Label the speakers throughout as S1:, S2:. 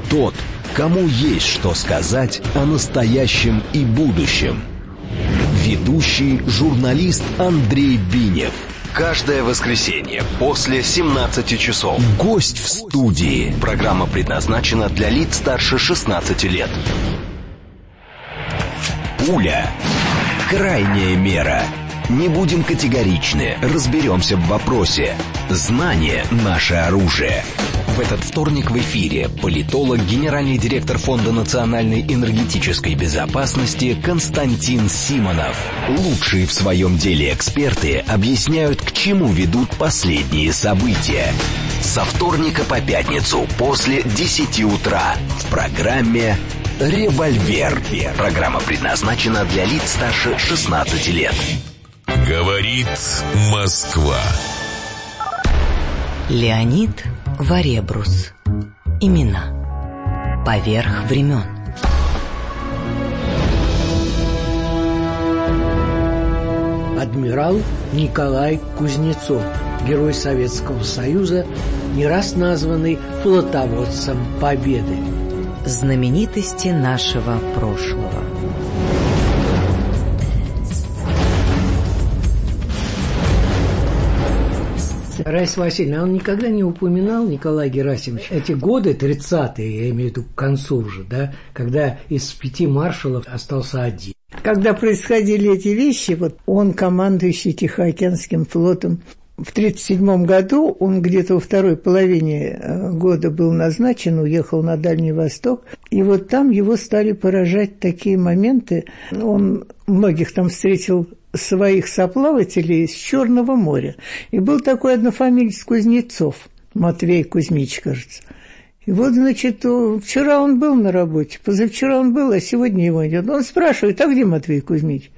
S1: Тот, кому есть что сказать о настоящем и будущем. Ведущий журналист Андрей Бинев. Каждое воскресенье после 17 часов. Гость в студии. Программа предназначена для лиц старше 16 лет. Пуля. Крайняя мера. Не будем категоричны, разберемся в вопросе. Знание – наше оружие. В этот вторник в эфире политолог, генеральный директор Фонда национальной энергетической безопасности Константин Симонов. Лучшие в своем деле эксперты объясняют, к чему ведут последние события. Со вторника по пятницу после 10 утра в программе «Револьвер». Программа предназначена для лиц старше 16 лет.
S2: Говорит Москва.
S3: Леонид Варебрус. Имена. Поверх времен.
S4: Адмирал Николай Кузнецов, герой Советского Союза, не раз названный флотоводцем Победы.
S3: Знаменитости нашего прошлого.
S4: Раиса Васильевна, он никогда не упоминал, Николай Герасимович, эти годы, 30-е, я имею в виду к концу уже, да, когда из 5 маршалов остался один.
S5: Когда происходили эти вещи, вот он, командующий Тихоокеанским флотом, в 1937 году, он где-то во второй половине года был назначен, уехал на Дальний Восток, и вот там его стали поражать такие моменты. Он многих там встретил своих соплавателей из Черного моря. И был такой однофамилец Кузнецов, Матвей Кузьмич, кажется. И вот, значит, вчера он был на работе, позавчера он был, а сегодня его нет. Он спрашивает, а где Матвей Кузьмич?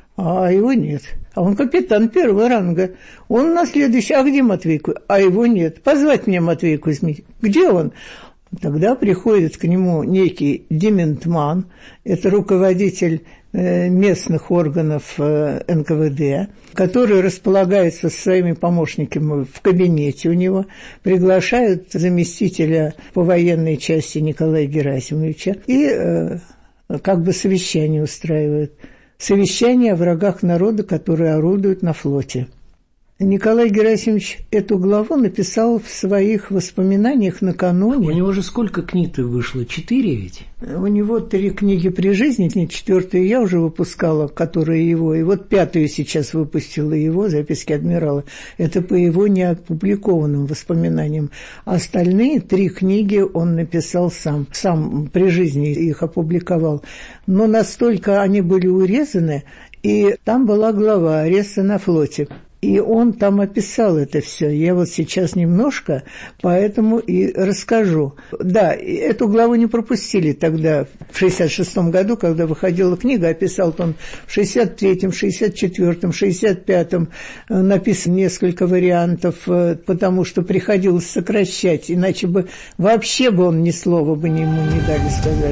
S5: А его нет. А он капитан первого ранга. Он на следующий, а где Матвей Кузьмич? А его нет. Позвать мне Матвей Кузьмич. Где он? Тогда приходит к нему некий Дементман, это руководитель местных органов НКВД, который располагается со своими помощниками в кабинете у него, приглашают заместителя по военной части Николая Герасимовича и как бы совещание устраивают. Совещание о врагах народа, которые орудуют на флоте. Николай Герасимович эту главу написал в своих воспоминаниях накануне.
S4: У него же сколько книг-то вышло? 4 ведь?
S5: У него 3 книги при жизни, 4-ю я уже выпускала, которые его, и вот 5-ю сейчас выпустила его, «Записки адмирала». Это по его неопубликованным воспоминаниям. Остальные 3 книги он написал сам при жизни их опубликовал. Но настолько они были урезаны, и там была глава «Аресты на флоте». И он там описал это все. Я вот сейчас немножко, поэтому и расскажу. Да, эту главу не пропустили тогда, в 66-м году, когда выходила книга, описал он в 63-м, 64-м, 65-м, написано несколько вариантов, потому что приходилось сокращать, иначе бы вообще бы он ни слова бы ему не дали сказать.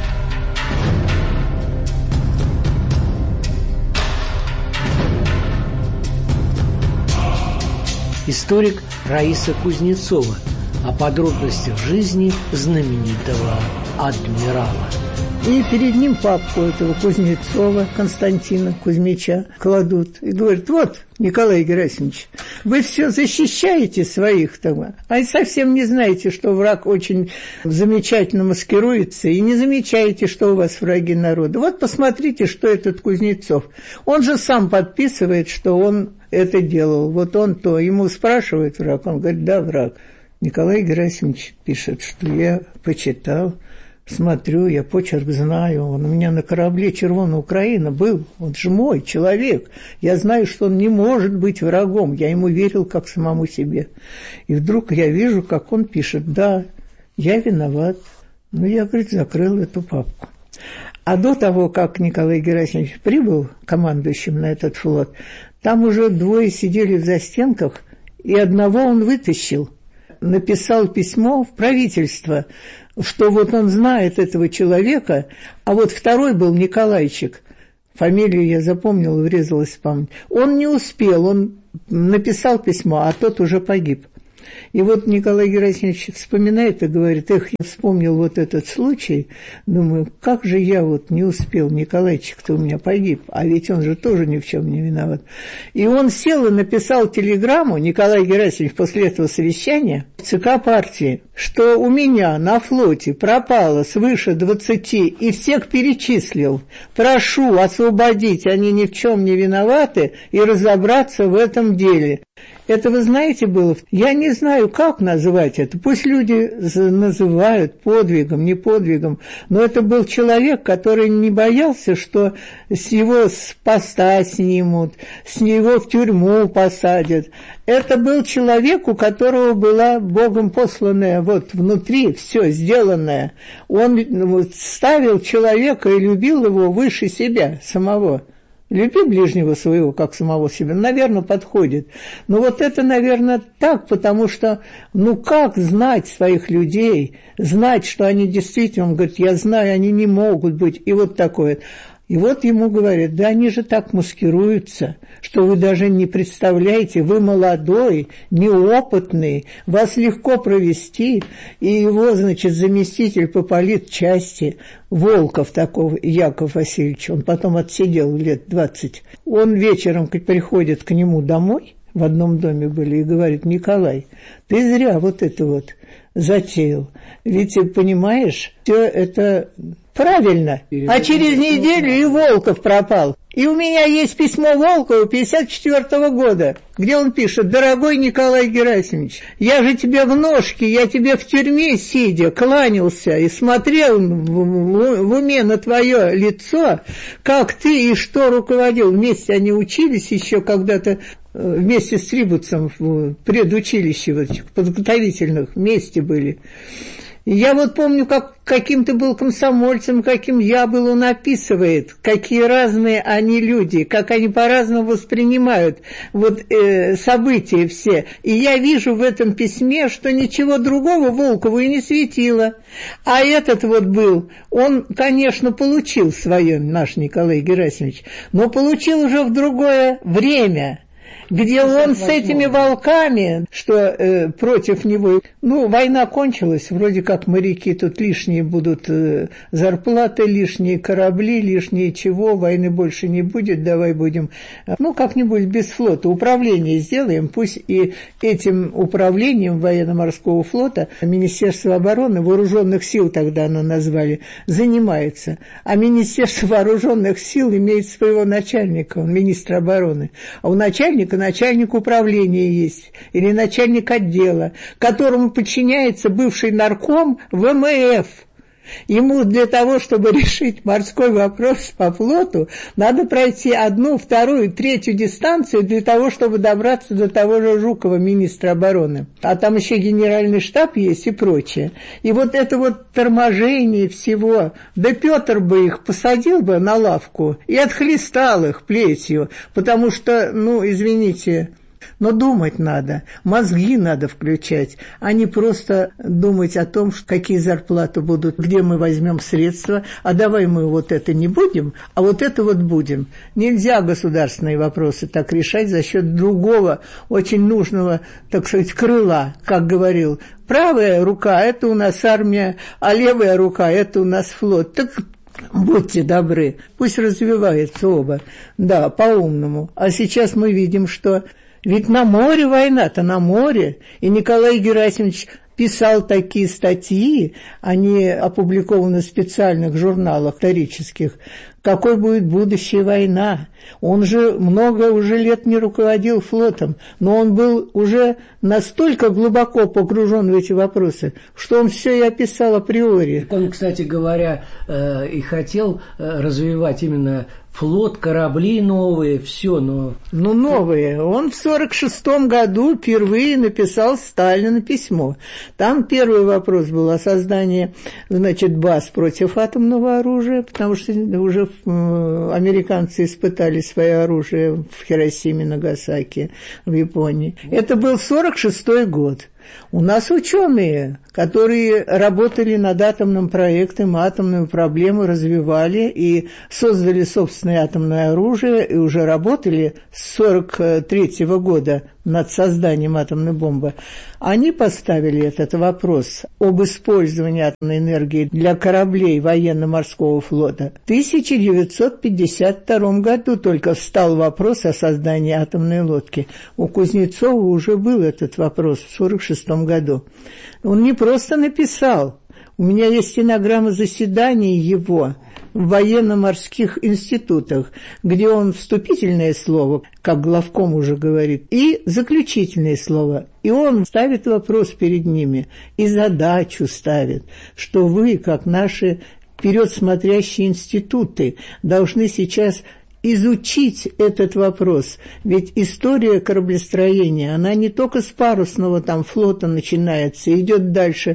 S4: Историк Раиса Кузнецова о подробностях жизни знаменитого адмирала.
S5: И перед ним папку этого Кузнецова, Константина Кузьмича, кладут и говорят: вот, Николай Герасимович, вы все защищаете своих там, а совсем не знаете, что враг очень замечательно маскируется, и не замечаете, что у вас враги народа. Вот посмотрите, что этот Кузнецов. Он же сам подписывает, что он это делал. Вот он то. Ему спрашивает враг, он говорит: да, враг. Николай Герасимович пишет, что я почитал, смотрю, я почерк знаю, он у меня на корабле «Червона Украина» был, он же мой человек, я знаю, что он не может быть врагом, я ему верил как самому себе. И вдруг я вижу, как он пишет: да, я виноват. Ну, я, говорит, закрыл эту папку. А до того, как Николай Герасимович прибыл командующим на этот флот, там уже 2 сидели в застенках, и одного он вытащил, написал письмо в правительство, что вот он знает этого человека, а вот второй был Николайчик, фамилию я запомнила, врезалась в память. Он не успел, он написал письмо, а тот уже погиб. И вот Николай Герасимович вспоминает и говорит: эх, я вспомнил вот этот случай, думаю, как же я вот не успел, Николайчик-то у меня погиб, а ведь он же тоже ни в чем не виноват. И он сел и написал телеграмму, Николай Герасимович, после этого совещания в ЦК партии, что у меня на флоте пропало свыше 20, и всех перечислил. Прошу освободить, они ни в чем не виноваты, и разобраться в этом деле. Это, вы знаете, было, я не знаю, как называть это, пусть люди называют подвигом, не подвигом, но это был человек, который не боялся, что с его с поста снимут, с него в тюрьму посадят. Это был человек, у которого была Богом посланная вот внутри все сделанное. Он ставил человека и любил его выше себя самого. Люби ближнего своего, как самого себя, наверное, подходит. Но вот это, наверное, так, потому что, как знать своих людей, знать, что они действительно, он говорит, я знаю, они не могут быть, и вот такое. И вот ему говорят, да они же так маскируются, что вы даже не представляете, вы молодой, неопытный, вас легко провести. И его, значит, заместитель по политчасти, Волков такого, Яков Васильевич, он потом отсидел лет 20, он вечером приходит к нему домой, в одном доме были, и говорит: Николай, ты зря вот это вот затеял, ведь, понимаешь, все это правильно, а через неделю и Волков пропал. И у меня есть письмо Волкова 1954 года, где он пишет: дорогой Николай Герасимович, я же тебе в ножки, я тебе в тюрьме сидя кланялся и смотрел в уме на твое лицо, как ты и что руководил. Вместе они учились еще когда-то, вместе с Трибуцем в предучилище, вот, подготовительных, вместе были. Я вот помню, как каким ты был комсомольцем, каким я был, он описывает, какие разные они люди, как они по-разному воспринимают вот, события все. И я вижу в этом письме, что ничего другого Волкову и не светило. А этот вот был, он, конечно, получил свое, наш Николай Герасимович, но получил уже в другое время, где он с этими волками, что против него, война кончилась, вроде как моряки тут лишние будут, зарплаты лишние, корабли лишние, чего, войны больше не будет, давай будем, как-нибудь без флота, управление сделаем, пусть и этим управлением военно-морского флота Министерство обороны, вооруженных сил тогда оно назвали, занимается, а Министерство вооруженных сил имеет своего начальника, он министр обороны, а у начальник управления есть, или начальник отдела, которому подчиняется бывший нарком ВМФ. Ему для того, чтобы решить морской вопрос по флоту, надо пройти 1, 2, 3 дистанцию для того, чтобы добраться до того же Жукова, министра обороны. А там еще генеральный штаб есть и прочее. И вот это вот торможение всего. Да Петр бы их посадил бы на лавку и отхлестал их плетью, потому что, извините... Но думать надо, мозги надо включать, а не просто думать о том, какие зарплаты будут, где мы возьмем средства, а давай мы вот это не будем, а вот это вот будем. Нельзя государственные вопросы так решать за счет другого, очень нужного, так сказать, крыла, как говорил. Правая рука – это у нас армия, а левая рука – это у нас флот. Так будьте добры, пусть развиваются оба, да, по-умному. А сейчас мы видим, что... Ведь на море война-то, на море. И Николай Герасимович писал такие статьи, они опубликованы в специальных журналах исторических, какой будет будущая война. Он же много уже лет не руководил флотом, но он был уже настолько глубоко погружен в эти вопросы, что он все и описал априори.
S4: Он, кстати говоря, и хотел развивать именно флот, корабли новые, все, но...
S5: новые. Он в 1946 году впервые написал Сталину письмо. Там первый вопрос был о создании, баз против атомного оружия, потому что уже американцы испытали свое оружие в Хиросиме, Нагасаки, в Японии. Это был 1946 год. У нас ученые, которые работали над атомным проектом, атомную проблему развивали и создали собственное атомное оружие, и уже работали с 1943 года над созданием атомной бомбы, они поставили этот вопрос об использовании атомной энергии для кораблей военно-морского флота. В 1952 году только встал вопрос о создании атомной лодки. У Кузнецова уже был этот вопрос в 1946 году. Он не просто написал. У меня есть стенограмма заседаний его в военно-морских институтах, где он вступительное слово, как главком уже говорит, и заключительное слово. И он ставит вопрос перед ними, и задачу ставит, что вы, как наши вперед смотрящие институты, должны сейчас изучить этот вопрос. Ведь история кораблестроения, она не только с парусного там флота начинается, идет дальше,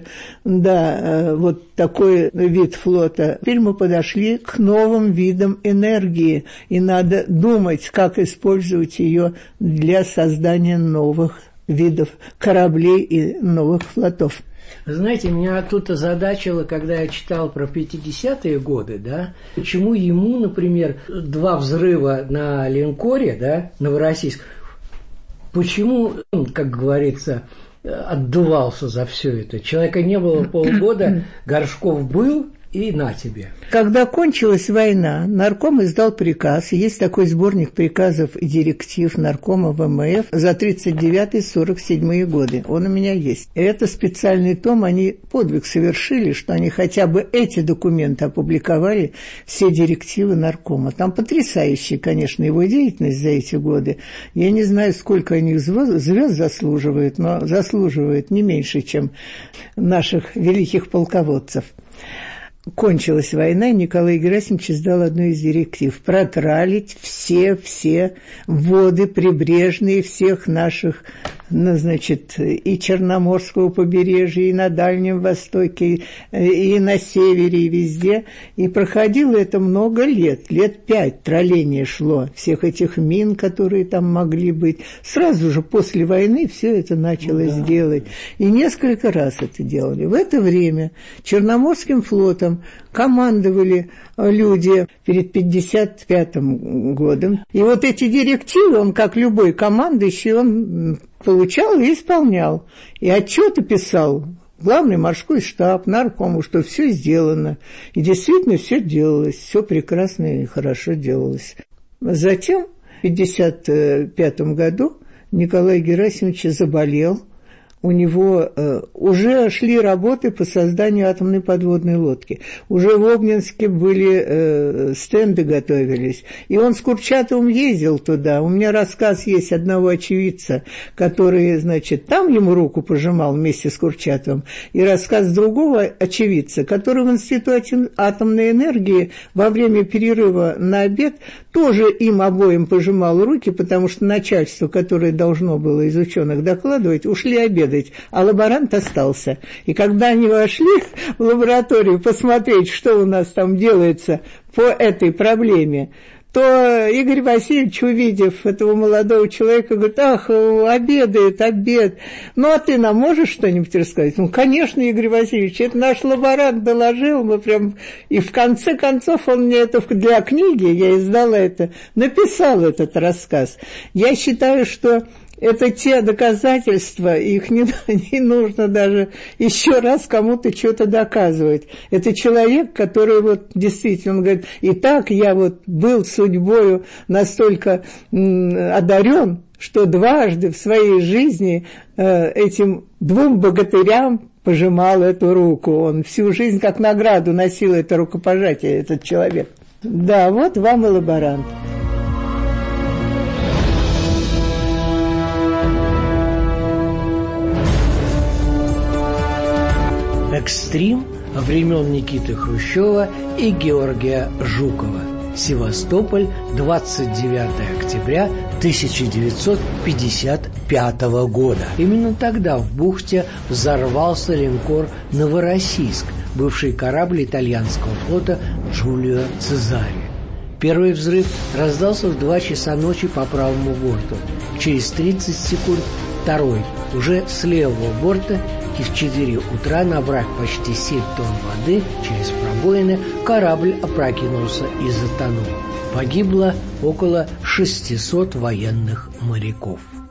S5: да, вот такой вид флота. Теперь мы подошли к новым видам энергии, и надо думать, как использовать ее для создания новых видов кораблей и новых флотов.
S4: Знаете, меня тут озадачило, когда я читал про 50-е годы, да, почему ему, например, 2 взрыва на линкоре, да, Новороссийск, почему он, как говорится, отдувался за все это. Человека не было полгода, Горшков был, и на тебе.
S5: Когда кончилась война, нарком издал приказ, есть такой сборник приказов и директив наркома ВМФ за 1939-1947 годы, он у меня есть. И это специальный том, они подвиг совершили, что они хотя бы эти документы опубликовали, все директивы наркома. Там потрясающая, конечно, его деятельность за эти годы. Я не знаю, сколько они звезд заслуживают, но заслуживают не меньше, чем наших великих полководцев. Кончилась война, и Николай Герасимович издал одну из директив – протралить все воды прибрежные всех наших, ну, значит, и Черноморского побережья, и на Дальнем Востоке, и на севере, и везде. И проходило это много лет 5 тролление шло всех этих мин, которые там могли быть. Сразу же после войны все это началось делать. И несколько раз это делали. В это время Черноморским флотом командовали люди перед 1955 годом. И вот эти директивы, он, как любой командующий, он получал и исполнял. И отчеты писал главный морской штаб, наркому, что все сделано. И действительно все делалось, все прекрасно и хорошо делалось. Затем в 1955 году Николай Герасимович заболел. У него уже шли работы по созданию атомной подводной лодки. Уже в Обнинске были стенды готовились. И он с Курчатовым ездил туда. У меня рассказ есть одного очевидца, который, значит, там ему руку пожимал вместе с Курчатовым. И рассказ другого очевидца, который в Институте атомной энергии во время перерыва на обед тоже им обоим пожимал руки, потому что начальство, которое должно было из ученых докладывать, ушли обедать. А лаборант остался. И когда они вошли в лабораторию посмотреть, что у нас там делается по этой проблеме, то Игорь Васильевич, увидев этого молодого человека, говорит: ах, обедает, обед. Ну, а ты нам можешь что-нибудь рассказать? Ну, конечно, Игорь Васильевич, это наш лаборант доложил, мы прям... И в конце концов он мне это для книги, я издала это, написал этот рассказ. Я считаю, что это те доказательства, их не нужно даже еще раз кому-то что-то доказывать. Это человек, который вот действительно, он говорит: итак, я вот был судьбою настолько одарен, что дважды в своей жизни этим 2 богатырям пожимал эту руку. Он всю жизнь как награду носил это рукопожатие, этот человек. Да, вот вам и лаборант.
S4: Экстрим времен Никиты Хрущева и Георгия Жукова. Севастополь, 29 октября 1955 года. Именно тогда в бухте взорвался линкор «Новороссийск», бывший корабль итальянского флота «Джулио Цезаре». Первый взрыв раздался в 2 часа ночи по правому борту. Через 30 секунд второй, уже с левого борта, и в 4 утра, набрав почти 7 тонн воды через пробоины, корабль опрокинулся и затонул. Погибло около 600 военных моряков.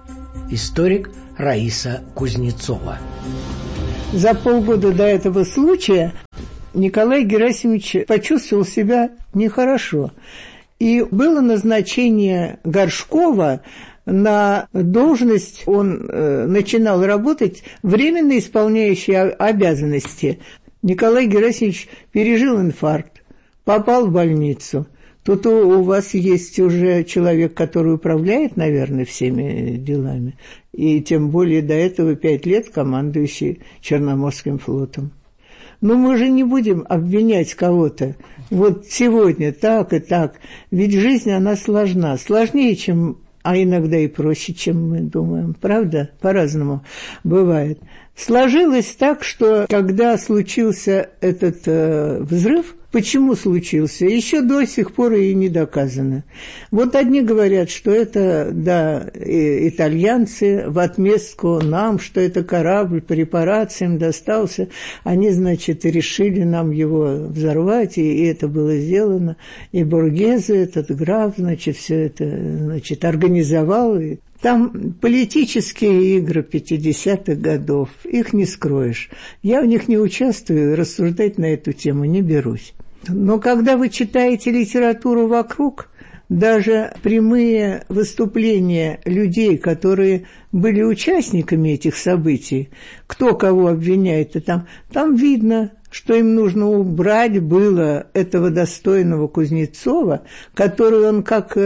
S4: историк Раиса Кузнецова.
S5: За полгода до этого случая Николай Герасимович почувствовал себя нехорошо. И было назначение Горшкова на должность, он начинал работать временно исполняющий обязанности. Николай Герасимович пережил инфаркт, попал в больницу. Тут у вас есть уже человек, который управляет, наверное, всеми делами. И тем более до этого 5 лет командующий Черноморским флотом. Но мы же не будем обвинять кого-то. Вот сегодня так и так. Ведь жизнь, она сложна. Сложнее, чем, а иногда и проще, чем мы думаем. Правда? По-разному бывает. Сложилось так, что когда случился этот взрыв, почему случился, еще до сих пор и не доказано. Вот одни говорят, что это, да, итальянцы в отместку нам, что это корабль по репарациям достался. Они, значит, решили нам его взорвать, и это было сделано. И Боргезе, этот граф, значит, все это, значит, организовал. Там политические игры 50-х годов, их не скроешь. Я в них не участвую, рассуждать на эту тему не берусь. Но когда вы читаете литературу вокруг, даже прямые выступления людей, которые были участниками этих событий, кто кого обвиняет, там видно, что им нужно убрать было этого достойного Кузнецова, который он как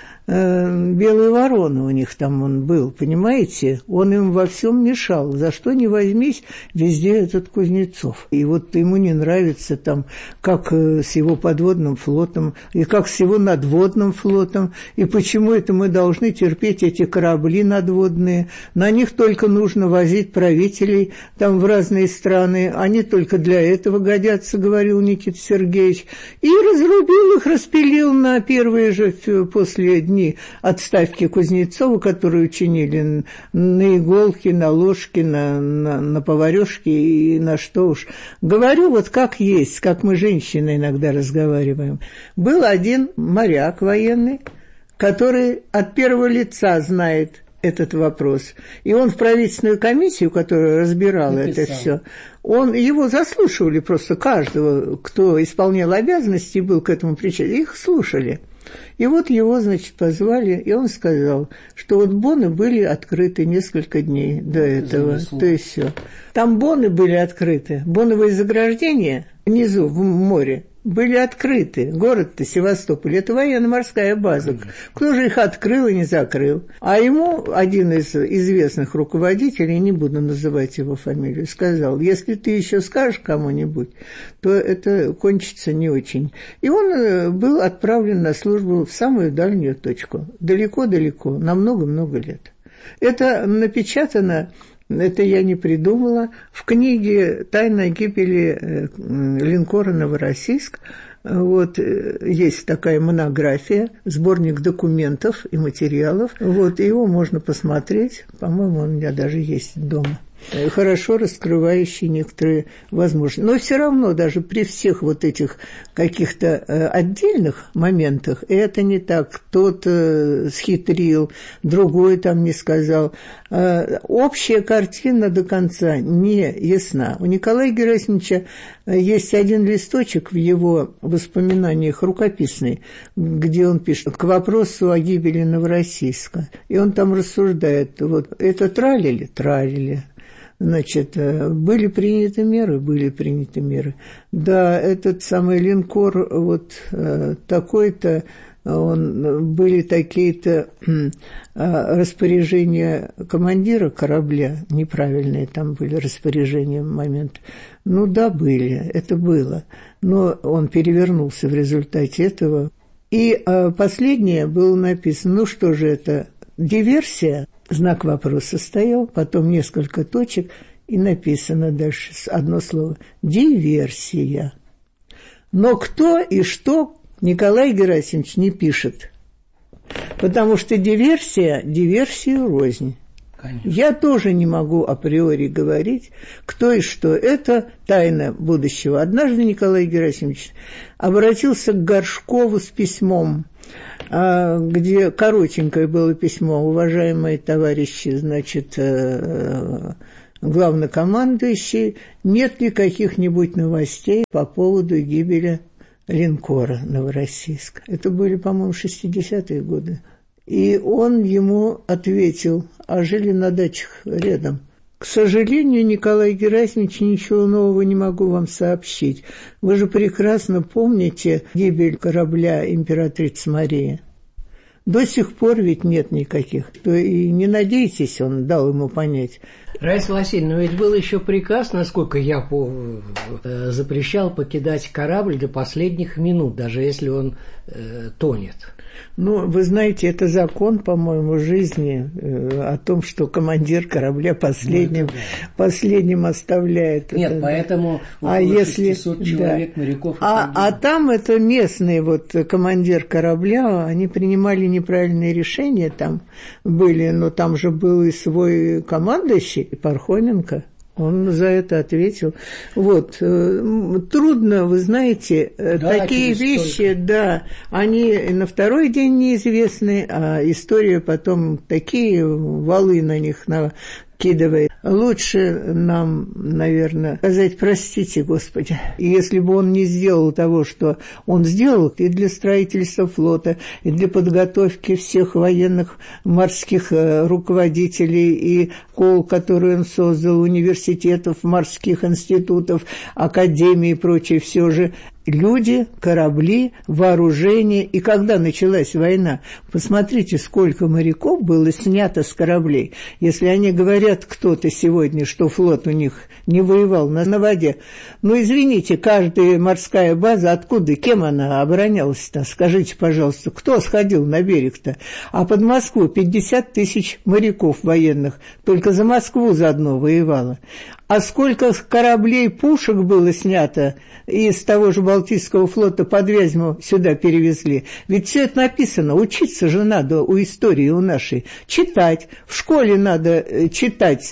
S5: белая ворона у них там он был, понимаете? Он им во всем мешал. За что ни возьмись, везде этот Кузнецов. И вот ему не нравится там, как с его подводным флотом, и как с его надводным флотом, и почему это мы должны терпеть эти корабли надводные. На них только нужно возить правителей там в разные страны, они только для этого годятся, говорил Никита Сергеевич. И разрубил их, распилил на первые же после дней отставки Кузнецова, которые учинили на иголки, на ложки, на поварёшки и на что уж. Говорю вот как есть, как мы женщины иногда разговариваем. Был один моряк военный, который от первого лица знает этот вопрос. И он в правительственную комиссию, которая разбирала написал. Это все, его заслушивали просто каждого, кто исполнял обязанности и был к этому причастен. Их слушали. И вот его, значит, позвали, и он сказал, что вот боны были открыты несколько дней до этого. То есть все. Там боны были открыты, боновые заграждения внизу в море были открыты. Город-то Севастополь, это военно-морская база. Кто же их открыл и не закрыл? А ему один из известных руководителей, не буду называть его фамилию, сказал, если ты еще скажешь кому-нибудь, то это кончится не очень. И он был отправлен на службу в самую дальнюю точку. Далеко-далеко, на много-много лет. Это напечатано... Это я не придумала. В книге «Тайна гибели линкора «Новороссийск» вот, есть такая монография, сборник документов и материалов. Вот, его можно посмотреть. По-моему, он у меня даже есть дома. Хорошо раскрывающий некоторые возможности. Но все равно даже при всех вот этих каких-то отдельных моментах это не так. Тот схитрил, другой там не сказал. Общая картина до конца не ясна. У Николая Герасимовича есть один листочек в его воспоминаниях рукописный, где он пишет к вопросу о гибели Новороссийска. И он там рассуждает, вот это тралили. Значит, были приняты меры. Да, этот самый линкор вот такой-то, были такие-то распоряжения командира корабля, неправильные там были распоряжения в момент. Ну да, были, это было. Но он перевернулся в результате этого. И последнее было написано, ну что же это, диверсия? Знак вопроса стоял, потом несколько точек, и написано дальше одно слово – диверсия. Но кто и что Николай Герасимович не пишет, потому что диверсия диверсию рознь.
S4: Конечно.
S5: Я тоже не могу априори говорить, кто и что. Это тайна будущего. Однажды Николай Герасимович обратился к Горшкову с письмом, где коротенькое было письмо: уважаемые товарищи, значит, главнокомандующий, нет ли каких-нибудь новостей по поводу гибели линкора «Новороссийск». Это были, по-моему, 60-е годы. И он ему ответил: а жили на дачах рядом. К сожалению, Николай Герасимович, ничего нового не могу вам сообщить. Вы же прекрасно помните гибель корабля «Императрица Мария». До сих пор ведь нет никаких. То и не надейтесь, он дал ему понять.
S4: Раиса Васильевна, ведь был еще приказ, насколько я запрещал покидать корабль до последних минут, даже если он тонет.
S5: Ну, вы знаете, это закон, по-моему, жизни о том, что командир корабля последним оставляет.
S4: Нет,
S5: это,
S4: поэтому
S5: а если
S4: 600 человек,
S5: да.
S4: моряков.
S5: А там это местные, вот командир корабля, они принимали неправильные решения, там были, но там же был и свой командующий, Пархоменко. Он за это ответил. Вот. Трудно, вы знаете, да, такие вещи, да, они на второй день неизвестны, а история потом такие валы на них накидывает. Лучше нам, наверное, сказать: простите, Господи. И если бы он не сделал того, что он сделал, и для строительства флота, и для подготовки всех военных морских руководителей, и школ, которые он создал, университетов, морских институтов, академий и прочее, все же люди, корабли, вооружение. И когда началась война, посмотрите, сколько моряков было снято с кораблей. Если они говорят, кто-то сегодня, что флот у них не воевал на воде, ну, извините, каждая морская база, откуда, кем она оборонялась-то? Скажите, пожалуйста, кто сходил на берег-то? А под Москву 50 тысяч моряков военных только за Москву заодно воевало. А сколько кораблей, пушек было снято из того же Балтийского флота под Вязьму сюда перевезли. Ведь все это написано. Учиться же надо у истории, у нашей. Читать. В школе надо читать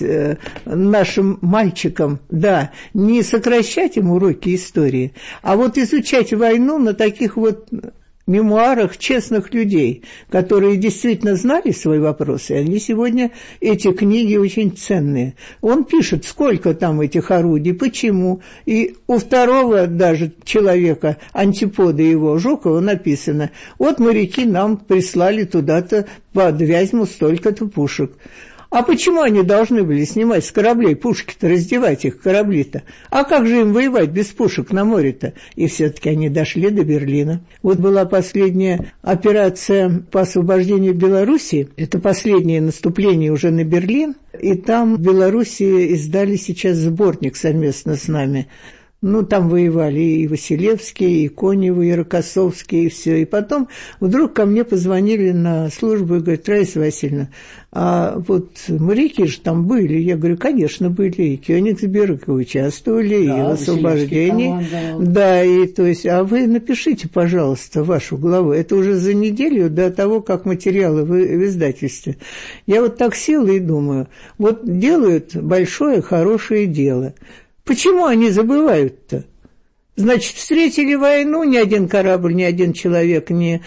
S5: нашим мальчикам. Да, не сокращать им уроки истории, а вот изучать войну на таких вот мемуарах честных людей, которые действительно знали свои вопросы, и они сегодня, эти книги очень ценные. Он пишет, сколько там этих орудий, почему. И у второго даже человека, антипода его, Жукова, написано: вот моряки нам прислали туда-то под Вязьму столько-то пушек. А почему они должны были снимать с кораблей пушки-то, раздевать их корабли-то? А как же им воевать без пушек на море-то? И все-таки они дошли до Берлина. Вот была последняя операция по освобождению Белоруссии. Это последнее наступление уже на Берлин. И там в Белоруссии издали сейчас сборник совместно с нами. Ну, там воевали и Василевский, и Коневы, и Рокоссовский, и все. И потом вдруг ко мне позвонили на службу и говорят: Раиса Васильевна, а вот моряки же там были. Я говорю: конечно, были. И Кёнигсберг, и участвовали, да, и в освобождении. Да, и то есть, а вы напишите, пожалуйста, вашу главу. Это уже за неделю до того, как материалы в издательстве. Я вот так села и думаю, вот делают большое, хорошее дело. Почему они забывают-то? Значит, встретили войну, ни один корабль, ни один человек не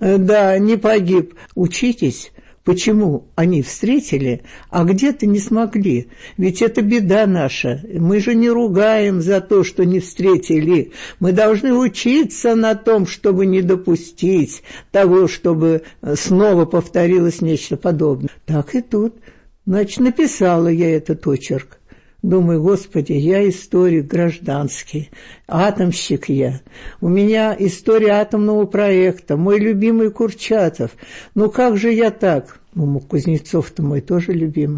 S5: погиб. Учитесь, почему они встретили, а где-то не смогли. Ведь это беда наша. Мы же не ругаем за то, что не встретили. Мы должны учиться на том, чтобы не допустить того, чтобы снова повторилось нечто подобное. Так и тут. Значит, написала я этот очерк. Думаю, Господи, я историк гражданский, атомщик я. У меня история атомного проекта, мой любимый Курчатов. Ну как же я так? Ну, Кузнецов-то мой тоже любимый.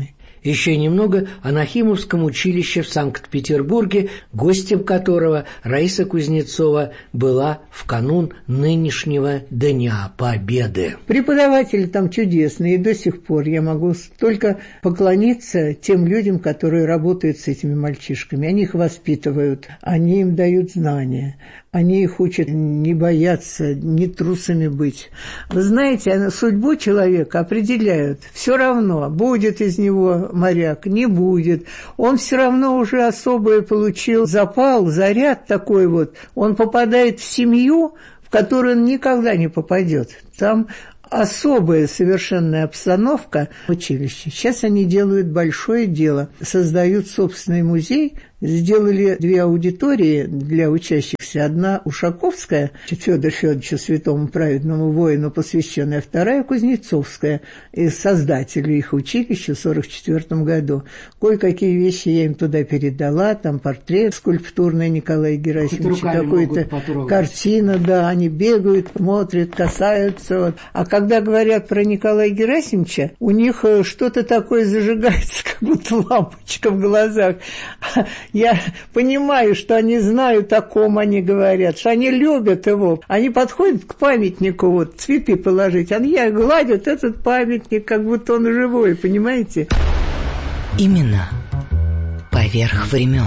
S4: Еще немного о Нахимовском училище в Санкт-Петербурге, гостем которого Раиса Кузнецова была в канун нынешнего Дня Победы.
S5: Преподаватели там чудесные, и до сих пор я могу только поклониться тем людям, которые работают с этими мальчишками. Они их воспитывают, они им дают знания. Они их учат не бояться, не трусами быть. Вы знаете, судьбу человека определяют. Все равно, будет из него моряк, не будет. Он все равно уже особое получил запал, заряд такой вот. Он попадает в семью, в которую он никогда не попадет. Там особая совершенная обстановка в училище. Сейчас они делают большое дело. Создают собственный музей. Сделали 2 аудитории для учащихся. Одна Ушаковская, Фёдору Фёдоровичу, святому праведному воину, посвященная, вторая Кузнецовская, и создателю их училища в 1944 году. Кое-какие вещи я им туда передала, там портрет скульптурный Николая Герасимовича, какая-то картина, да, они бегают, смотрят, касаются. Вот. А когда говорят про Николая Герасимовича, у них что-то такое зажигается, как будто лампочка в глазах. Я понимаю, что они знают, о ком они говорят, что они любят его. Они подходят к памятнику, вот, цветы положить, они гладят этот памятник, как будто он живой, понимаете?
S3: Именно поверх времен.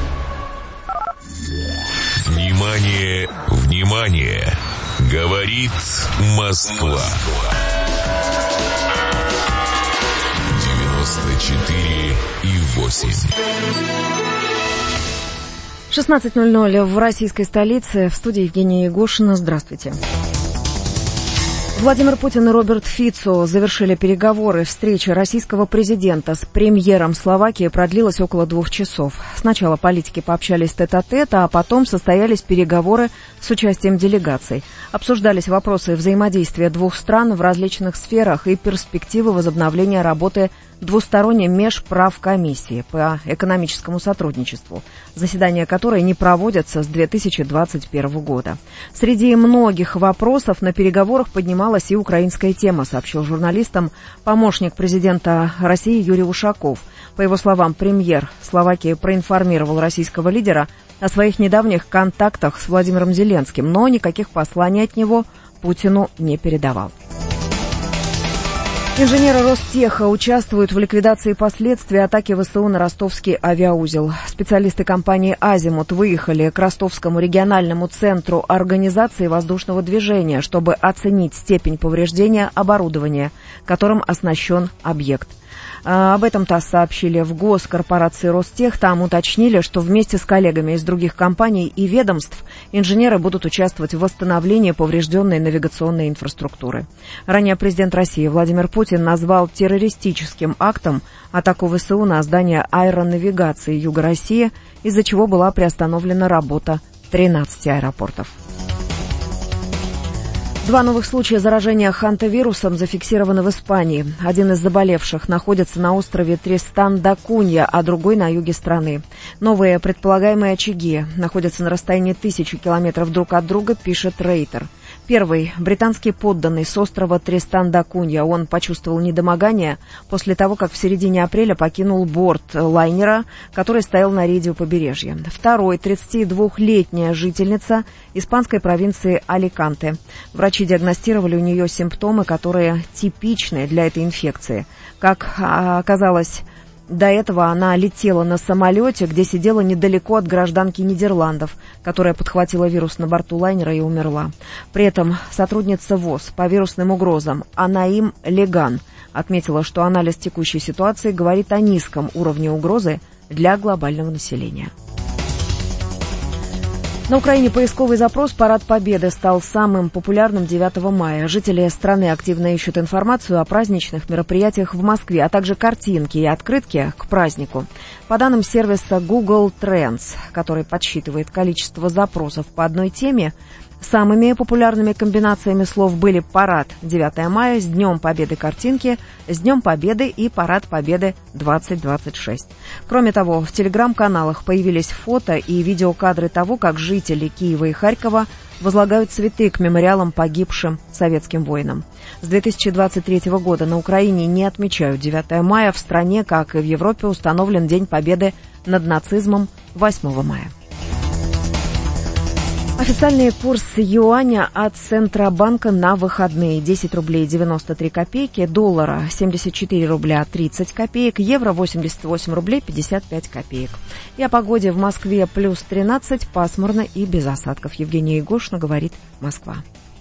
S2: Внимание, внимание! Говорит Москва. 94,8.
S6: 16:00 в российской столице. В студии Евгения Егошина. Здравствуйте. Владимир Путин и Роберт Фицо завершили переговоры. Встреча российского президента с премьером Словакии продлилась около 2 часов. Сначала политики пообщались тет-а-тет, а потом состоялись переговоры с участием делегаций. Обсуждались вопросы взаимодействия двух стран в различных сферах и перспективы возобновления работы двусторонней межправкомиссии по экономическому сотрудничеству, заседания которой не проводятся с 2021 года. Среди многих вопросов на переговорах поднималась и украинская тема, сообщил журналистам помощник президента России Юрий Ушаков. По его словам, премьер Словакии проинформировал российского лидера о своих недавних контактах с Владимиром Зеленским, но никаких посланий от него Путину не передавал. Инженеры Ростеха участвуют в ликвидации последствий атаки ВСУ на ростовский авиаузел. Специалисты компании «Азимут» выехали к Ростовскому региональному центру организации воздушного движения, чтобы оценить степень повреждения оборудования, которым оснащен объект. Об этом ТАСС сообщили в госкорпорации «Ростех». Там уточнили, что вместе с коллегами из других компаний и ведомств инженеры будут участвовать в восстановлении поврежденной навигационной инфраструктуры. Ранее президент России Владимир Путин назвал террористическим актом атаку ВСУ на здание аэронавигации Юга России, из-за чего была приостановлена работа 13 аэропортов. 2 новых случая заражения хантавирусом зафиксированы в Испании. Один из заболевших находится на острове Тристан-да-Кунья, а другой на юге страны. Новые предполагаемые очаги находятся на расстоянии 1000 километров друг от друга, пишет Рейтер. Первый – британский подданный с острова Тристан-да-Кунья. Он почувствовал недомогание после того, как в середине апреля покинул борт лайнера, который стоял на рейде у побережья. Второй – 32-летняя жительница испанской провинции Аликанте. Врачи диагностировали у нее симптомы, которые типичны для этой инфекции. Как оказалось, до этого она летела на самолете, где сидела недалеко от гражданки Нидерландов, которая подхватила вирус на борту лайнера и умерла. При этом сотрудница ВОЗ по вирусным угрозам Анаим Леган отметила, что анализ текущей ситуации говорит о низком уровне угрозы для глобального населения. На Украине поисковый запрос «Парад Победы» стал самым популярным 9 мая. Жители страны активно ищут информацию о праздничных мероприятиях в Москве, а также картинки и открытки к празднику. По данным сервиса Google Trends, который подсчитывает количество запросов по одной теме, самыми популярными комбинациями слов были «Парад 9 мая», «С Днем Победы» картинки, «С Днем Победы» и «Парад Победы 2026». Кроме того, в телеграм-каналах появились фото и видеокадры того, как жители Киева и Харькова возлагают цветы к мемориалам погибшим советским воинам. С 2023 года на Украине не отмечают 9 мая. В стране, как и в Европе, установлен День Победы над нацизмом 8 мая. Официальный курс юаня от Центробанка на выходные: 10 рублей 93 копейки, доллара 74 рубля 30 копеек, евро 88 рублей 55 копеек. И о погоде: в Москве плюс 13, пасмурно и без осадков. Евгения Егошина, говорит Москва.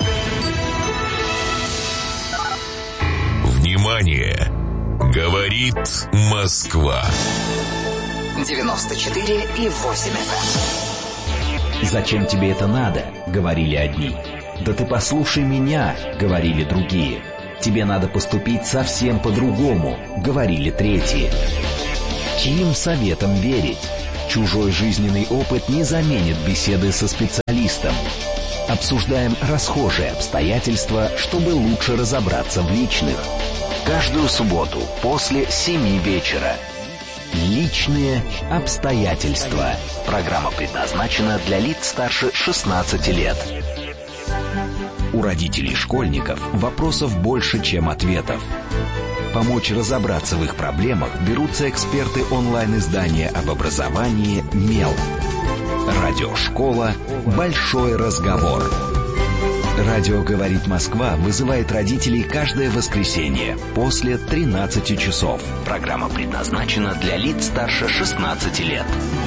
S2: Внимание! Говорит Москва.
S1: 94,8 FM. «Зачем тебе это надо?» — говорили одни. «Да ты послушай меня», — говорили другие. «Тебе надо поступить совсем по-другому», — говорили третьи. Чьим советам верить? Чужой жизненный опыт не заменит беседы со специалистом. Обсуждаем расхожие обстоятельства, чтобы лучше разобраться в личных. Каждую субботу после 7 вечера. Личные обстоятельства. Программа предназначена для лиц старше 16 лет. У родителей школьников вопросов больше, чем ответов. Помочь разобраться в их проблемах берутся эксперты онлайн-издания об образовании «Мел». Радиошкола «Большой разговор». Радио «Говорит Москва» вызывает родителей каждое воскресенье после 13 часов. Программа предназначена для лиц старше 16 лет.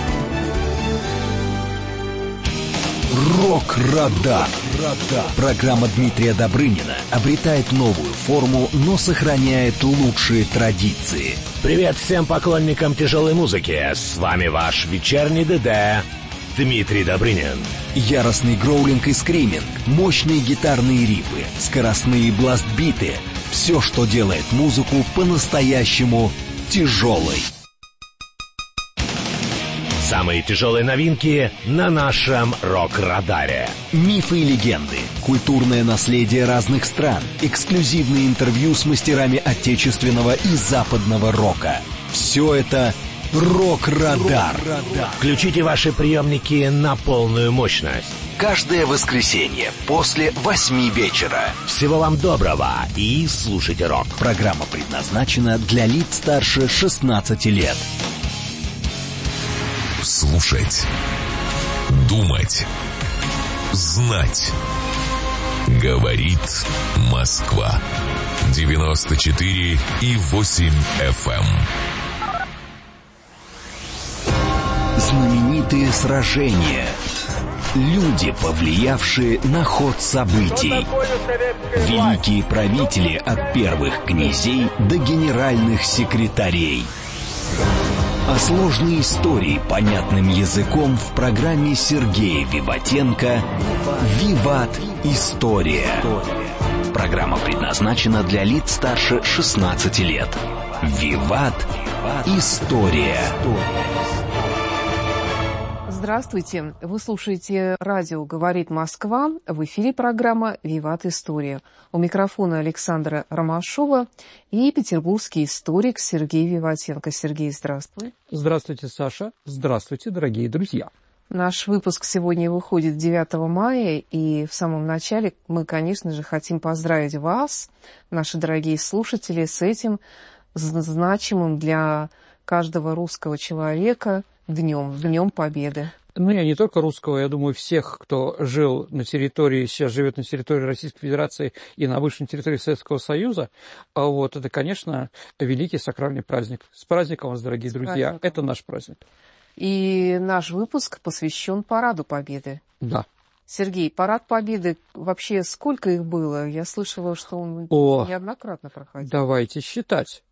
S1: Рок-радар. Программа Дмитрия Добрынина обретает новую форму, но сохраняет лучшие традиции.
S7: Привет всем поклонникам тяжелой музыки. С вами ваш вечерний ДД Дмитрий Добрынин.
S1: Яростный гроулинг и скриминг, мощные гитарные рифы, скоростные бластбиты. Все, что делает музыку по-настоящему тяжелой.
S7: Самые тяжелые новинки на нашем рок-радаре.
S1: Мифы и легенды, культурное наследие разных стран, эксклюзивные интервью с мастерами отечественного и западного рока. Все это «Рок-радар».
S7: Включите ваши приемники на полную мощность.
S1: Каждое воскресенье после 8 вечера.
S7: Всего вам доброго и слушайте рок.
S1: Программа предназначена для лиц старше 16 лет.
S2: Слушать, думать, знать. Говорит Москва. 94,8 FM.
S1: Знаменитые сражения. Люди, повлиявшие на ход событий. Великие правители от первых князей до генеральных секретарей. А сложные истории понятным языком в программе Сергея Виватенко «Виват. История». Программа предназначена для лиц старше 16 лет. «Виват. История».
S8: Здравствуйте. Вы слушаете радио «Говорит Москва». В эфире программа «Виват. История». У микрофона Александра Ромашова и петербургский историк Сергей Виватенко. Сергей, здравствуй.
S9: Здравствуйте, Саша. Здравствуйте, дорогие друзья.
S8: Наш выпуск сегодня выходит 9 мая, и в самом начале мы, конечно же, хотим поздравить вас, наши дорогие слушатели, с этим значимым для каждого русского человека Днем Победы.
S9: Ну, я не только русского, я думаю, всех, кто жил на территории, сейчас живет на территории Российской Федерации и на бывшей территории Советского Союза, вот, это, конечно, великий сакральный праздник. С праздником вас, дорогие друзья, это наш праздник. И
S8: наш выпуск посвящен Параду Победы.
S9: Да.
S8: Сергей, Парад Победы, вообще сколько их было? Я слышала, что он неоднократно проходил.
S9: Давайте считать.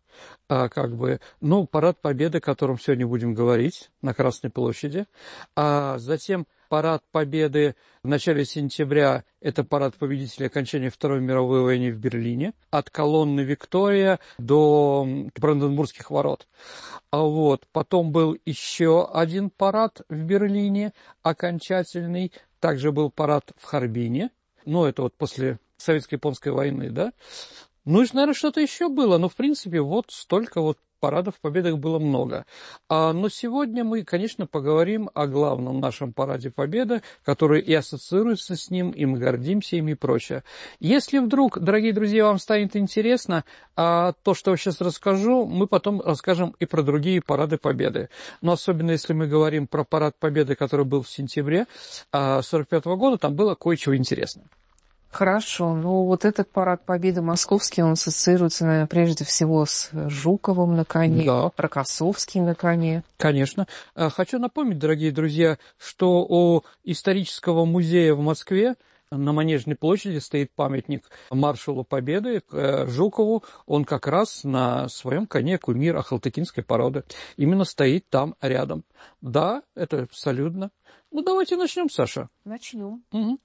S9: Парад Победы, о котором сегодня будем говорить, на Красной площади, а затем Парад Победы в начале сентября, это парад победителей окончания Второй мировой войны в Берлине, от колонны Виктория до Бранденбургских ворот. Потом был еще один парад в Берлине, окончательный, также был парад в Харбине, это после Советско-японской войны, да. И, наверное, что-то еще было, но, в принципе, столько парадов Победы было много. Но сегодня мы, конечно, поговорим о главном нашем параде Победы, который и ассоциируется с ним, и мы гордимся им и прочее. Если вдруг, дорогие друзья, вам станет интересно то, что я сейчас расскажу, мы потом расскажем и про другие парады Победы. Но особенно если мы говорим про парад Победы, который был в сентябре 1945 года, там было кое-чего интересного.
S8: Хорошо, ну вот этот парад Победы московский, он ассоциируется, наверное, прежде всего с Жуковым на коне, да. Рокоссовским на коне.
S9: Конечно. Хочу напомнить, дорогие друзья, что у исторического музея в Москве на Манежной площади стоит памятник маршалу Победы Жукову. Он как раз на своем коне кумир ахалтыкинской породы. Именно стоит там рядом. Да, это абсолютно. Ну, давайте начнем, Саша.
S8: Начнем.
S9: Угу.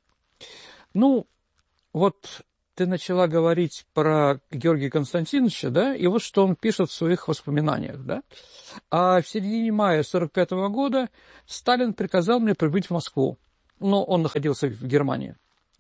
S9: Ну, вот ты начала говорить про Георгия Константиновича, да, и вот что он пишет в своих воспоминаниях, да. А в середине мая 1945 года Сталин приказал мне прибыть в Москву, но он находился в Германии.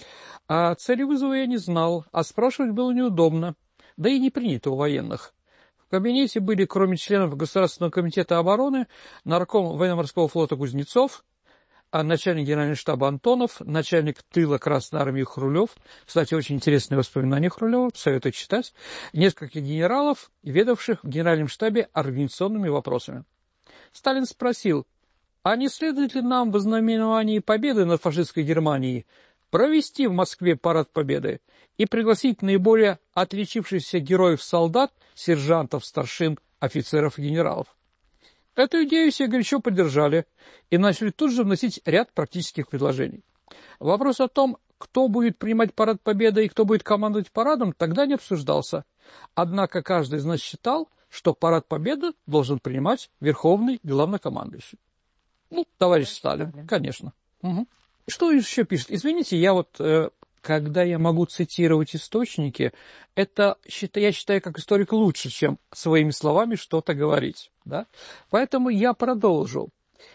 S9: А цели вызова я не знал, а спрашивать было неудобно, да и не принято у военных. В кабинете были, кроме членов Государственного комитета обороны, нарком военно-морского флота Кузнецов, начальник генерального штаба Антонов, начальник тыла Красной армии Хрулев. Кстати, очень интересные воспоминания Хрулева, советую читать. Несколько генералов, ведавших в генеральном штабе организационными вопросами. Сталин спросил, а не следует ли нам в ознаменовании победы над фашистской Германией провести в Москве парад Победы и пригласить наиболее отличившихся героев-солдат, сержантов, старшин, офицеров и генералов? Эту идею все горячо поддержали и начали тут же вносить ряд практических предложений. Вопрос о том, кто будет принимать парад Победы и кто будет командовать парадом, тогда не обсуждался. Однако каждый из нас считал, что парад Победы должен принимать верховный главнокомандующий. Ну, товарищ Сталин, конечно. Угу. Что еще пишет? Извините, я вот, когда я могу цитировать источники, это, я считаю, как историк лучше, чем своими словами что-то говорить. Да? Поэтому я продолжу.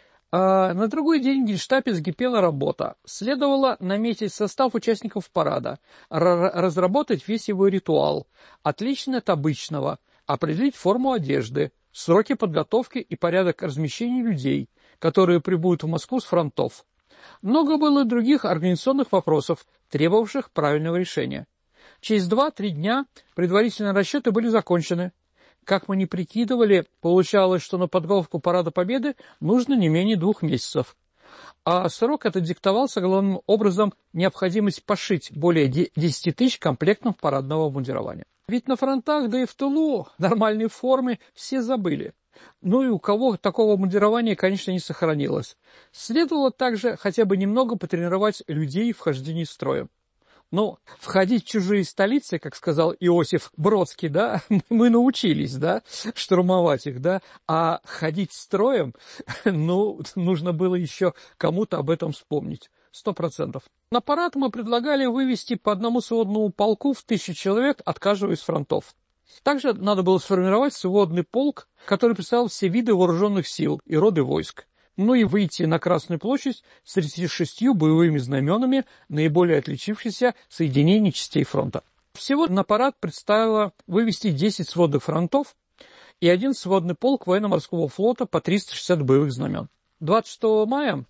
S9: На другой день в Генштабе закипела работа. Следовало наметить состав участников парада, разработать весь его ритуал, отличный от обычного, определить форму одежды, сроки подготовки и порядок размещения людей, которые прибудут в Москву с фронтов. Много было других организационных вопросов, требовавших правильного решения. Через 2-3 дня предварительные расчеты были закончены. Как мы ни прикидывали, получалось, что на подготовку парада Победы нужно не менее 2 месяцев. А срок этот диктовался главным образом необходимость пошить более 10 тысяч комплектов парадного обмундирования. Ведь на фронтах, да и в тылу нормальной формы все забыли. Ну и у кого такого обмундирования, конечно, не сохранилось. Следовало также хотя бы немного потренировать людей в хождении строем. Ну, входить в чужие столицы, как сказал Иосиф Бродский, да, мы научились, да, штурмовать их, да, а ходить строем, ну, нужно было еще кому-то об этом вспомнить. 100%. На парад мы предлагали вывести по одному сводному полку в 1000 человек от каждого из фронтов. Также надо было сформировать сводный полк, который представлял все виды вооруженных сил и роды войск. Ну и выйти на Красную площадь с 36 боевыми знаменами наиболее отличившихся соединений частей фронта. Всего на парад предстояло вывести 10 сводных фронтов и 1 сводный полк военно-морского флота по 360 боевых знамен. 26 мая,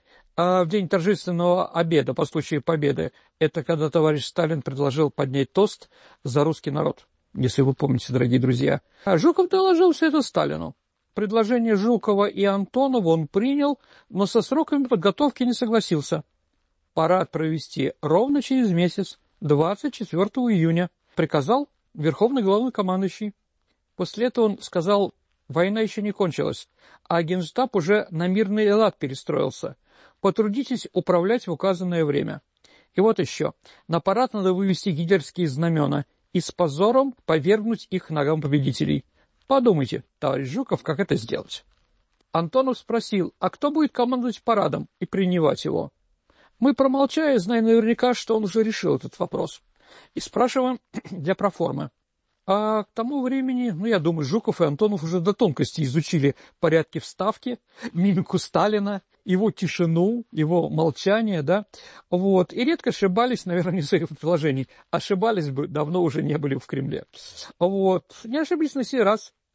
S9: в день торжественного обеда по случаю Победы, это когда товарищ Сталин предложил поднять тост за русский народ, если вы помните, дорогие друзья. А Жуков доложил все это Сталину. Предложение Жукова и Антонова он принял, но со сроками подготовки не согласился. Парад провести ровно через месяц, 24 июня, приказал верховный главнокомандующий. После этого он сказал, война еще не кончилась, а Генштаб уже на мирный лад перестроился. Потрудитесь управлять в указанное время. И вот еще, на парад надо вывести гитлеровские знамена и с позором повергнуть их ногам победителей. Подумайте, товарищ Жуков, как это сделать. Антонов спросил, а кто будет командовать парадом и принимать его? Мы промолчали, зная наверняка, что он уже решил этот вопрос. И спрашиваем для проформы. А к тому времени, я думаю, Жуков и Антонов уже до тонкости изучили порядки вставки, мимику Сталина, его тишину, его молчание, да, вот, и редко ошибались, наверное, не в своих предложениях, ошибались бы, давно уже не были в Кремле, вот, не ошиблись на сей раз.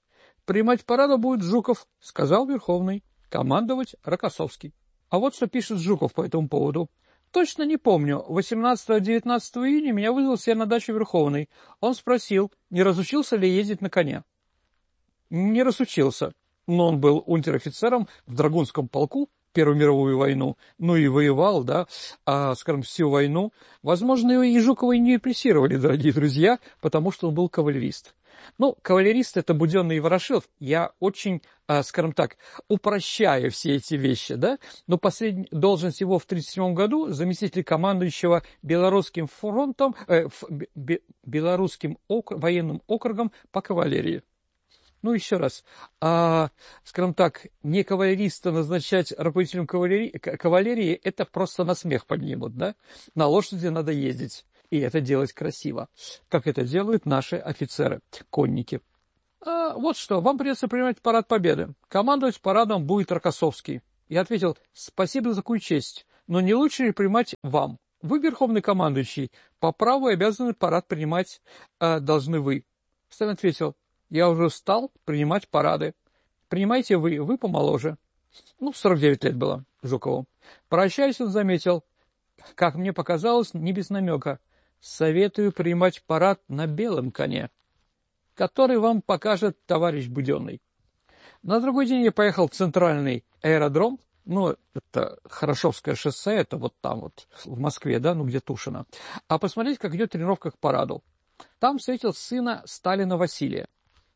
S9: принимать парада будет Жуков, сказал Верховный. Командовать Рокоссовский. А вот что пишет Жуков по этому поводу. Точно не помню, 18-19 июня меня вызвал себе на дачу Верховный. Он спросил, не разучился ли ездить на коне. Не разучился, но он был унтер-офицером в Драгунском полку Первую мировую войну, ну и воевал, да, скажем, всю войну. Возможно, его и Жукова и не репрессировали, дорогие друзья, потому что он был кавалерист. Ну, кавалерист — это Буденный и Ворошилов. Я очень, скажем так, упрощаю все эти вещи, да. Но последняя должность его в 1937 году, заместитель командующего Белорусским фронтом, Белорусским военным округом по кавалерии. Ну, еще раз, скажем так, не кавалериста назначать руководителем кавалерии, это просто на смех поднимут, да. На лошади надо ездить. И это делать красиво, как это делают наши офицеры, конники. Вот что, вам придется принимать парад Победы. Командовать парадом будет Рокоссовский. Я ответил, спасибо за такую честь, но не лучше ли принимать вам? Вы, верховный командующий, по праву обязаны парад принимать должны вы. Сталин ответил, я уже устал принимать парады. Принимайте вы помоложе. 49 лет было Жукову. Прощаясь, он заметил, как мне показалось, не без намека. Советую принимать парад на белом коне, который вам покажет товарищ Буденный. На другой день я поехал в центральный аэродром, это Хорошевское шоссе, это вот там вот в Москве, да, где Тушино, посмотреть, как идет тренировка к параду. Там встретил сына Сталина Василия.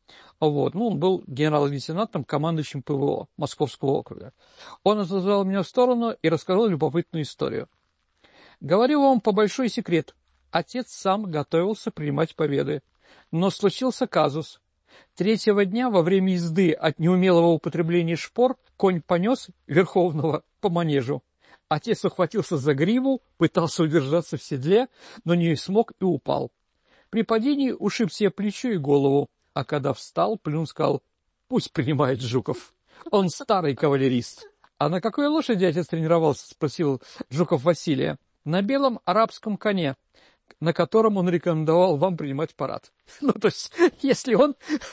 S9: Он был генерал-лейтенантом, командующим ПВО Московского округа. Он отозвал меня в сторону и рассказал любопытную историю. Говорю вам по большой секрет. Отец сам готовился принимать победы. Но случился казус. Третьего дня во время езды от неумелого употребления шпор конь понес Верховного по манежу. Отец ухватился за гриву, пытался удержаться в седле, но не смог и упал. При падении ушиб себе плечо и голову, а когда встал, плюнул, сказал, пусть принимает Жуков. Он старый кавалерист. А на какой лошади отец тренировался, спросил Жуков Василия. На белом арабском коне, на котором он рекомендовал вам принимать парад. То есть, если он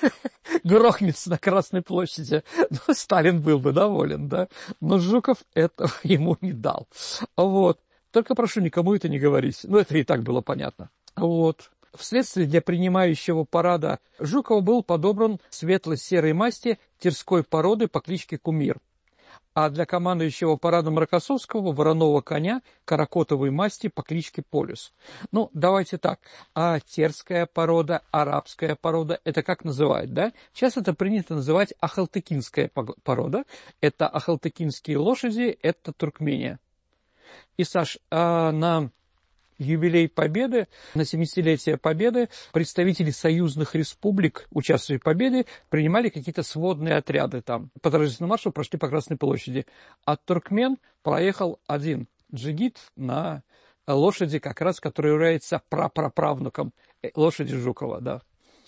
S9: грохнется на Красной площади, Сталин был бы доволен, да. Но Жуков этого ему не дал. Только прошу никому это не говорить. Это и так было понятно. Вследствие для принимающего парада Жукова был подобран светло-серой масти тирской породы по кличке Кумир. А для командующего парадом Рокоссовского вороного коня каракотовой масти по кличке Полюс. Давайте так. Терская порода, арабская порода, это как называют, да? Сейчас это принято называть ахалтыкинская порода. Это ахалтыкинские лошади, это Туркмения. И, Саш, на юбилей Победы, на 70-летие Победы, представители союзных республик, участвующие в Победе, принимали какие-то сводные отряды там. По торжественному маршу прошли по Красной площади. А туркмен проехал один джигит на лошади, как раз, который является прапраправнуком лошади Жукова, да.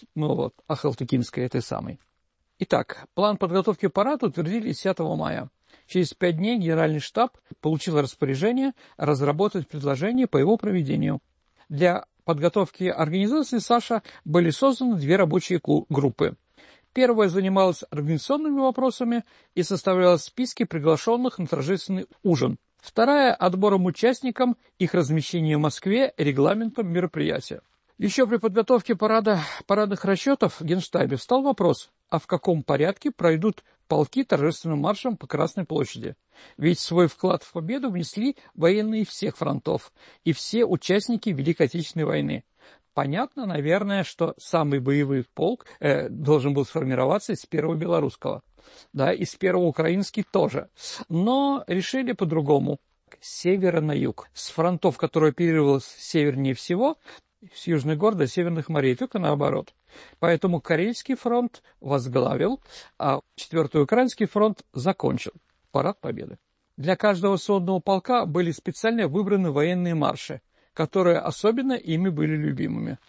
S9: Ахалтыкинская этой самой. Итак, план подготовки парада утвердили 10 мая. Через 5 дней Генеральный штаб получил распоряжение разработать предложение по его проведению. Для подготовки организации Саша были созданы 2 рабочие группы. Первая занималась организационными вопросами и составляла списки приглашенных на торжественный ужин. Вторая – отбором участникам, их размещением в Москве, регламентом мероприятия. Еще при подготовке парадных расчетов в Генштабе встал вопрос, в каком порядке пройдут полки торжественным маршем по Красной площади. Ведь свой вклад в победу внесли военные всех фронтов и все участники Великой Отечественной войны. Понятно, наверное, что самый боевой полк должен был сформироваться из первого белорусского, да, из первого украинский тоже. Но решили по-другому. С севера на юг. С фронтов, которые оперировалось севернее всего, с южных гор до северных морей, только наоборот. Поэтому Карельский фронт возглавил, а 4-й Украинский фронт закончил парад Победы. Для каждого сводного полка были специально выбраны военные марши, которые особенно ими были любимыми.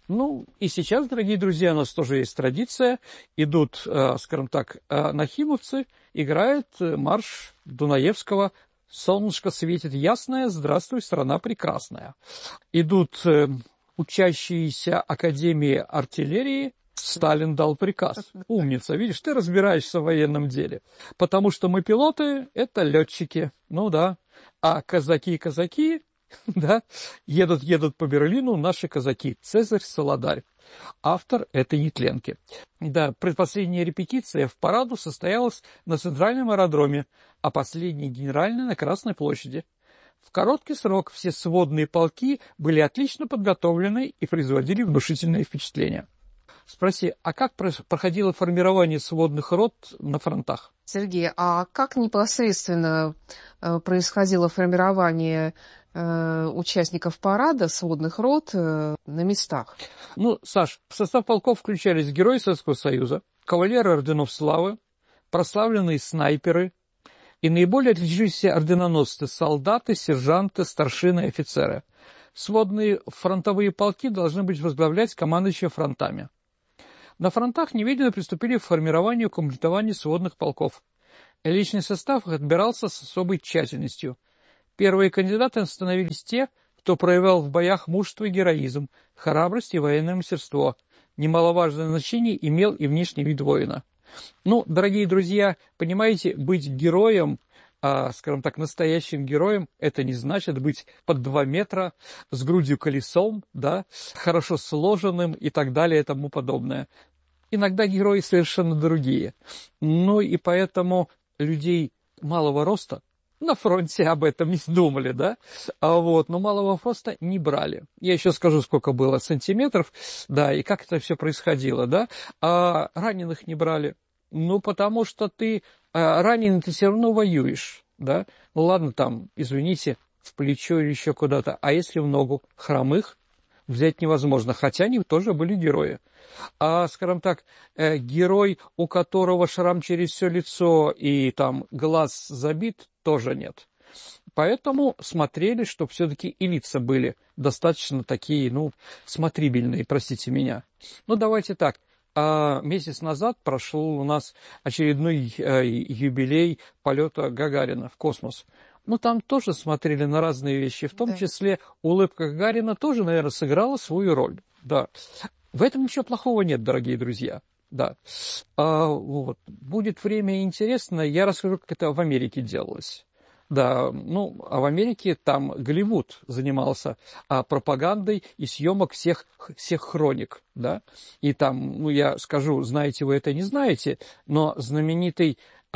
S9: И сейчас, дорогие друзья, у нас тоже есть традиция. Идут, скажем так, нахимовцы, играют марш Дунаевского «Солнышко светит ясное, здравствуй, страна прекрасная». Идут учащиеся Академии артиллерии Сталин дал приказ. Умница, видишь, ты разбираешься в военном деле. Потому что мы пилоты, это летчики. Ну да. А казаки, да, едут по Берлину наши казаки. Цезарь Солодарь. Автор этой нетленки. Да, предпоследняя репетиция в параду состоялась на центральном аэродроме, а последняя генеральная на Красной площади. В короткий срок все сводные полки были отлично подготовлены и производили внушительное впечатление. Спроси, а как проходило формирование сводных рот на фронтах?
S8: Сергей, а как непосредственно происходило формирование участников парада сводных рот на местах?
S9: Ну, Саш, в состав полков включались герои Советского Союза, кавалеры орденов славы, прославленные снайперы и наиболее отличившиеся орденоносцы, солдаты, сержанты, старшины и офицеры. Сводные фронтовые полки должны быть возглавлять командующие фронтами. На фронтах немедленно приступили к формированию и комплектованию сводных полков. Личный состав отбирался с особой тщательностью. Первые кандидаты становились те, кто проявлял в боях мужество и героизм, храбрость и военное мастерство. Немаловажное значение имел и внешний вид воина. Ну, дорогие друзья, понимаете, быть героем, скажем так, настоящим героем, это не значит быть под 2 метра, с грудью колесом, да, хорошо сложенным и так далее и тому подобное. Иногда герои совершенно другие. Ну и поэтому людей малого роста на фронте об этом не думали, да, но малого роста не брали. Я еще скажу, сколько было сантиметров, да, и как это все происходило, да, а раненых не брали. Ну, потому что ты раненый, ты все равно воюешь, да. Ну, ладно, там, извините, в плечо или еще куда-то. А если в ногу? Хромых взять невозможно, хотя они тоже были герои. А, скажем так, герой, у которого шрам через все лицо и там глаз забит, тоже нет. Поэтому смотрели, чтобы все-таки и лица были достаточно такие, смотрибельные, простите меня. Ну, давайте так. Месяц назад прошел у нас очередной юбилей полета Гагарина в космос. Ну, там тоже смотрели на разные вещи, в том числе улыбка Гагарина тоже, наверное, сыграла свою роль. Да. В этом ничего плохого нет, дорогие друзья. Да. Будет время интересно, я расскажу, как это в Америке делалось. Да, а в Америке там Голливуд занимался пропагандой и съемок всех хроник, да. И там, я скажу, знаете вы это, не знаете, но знаменитый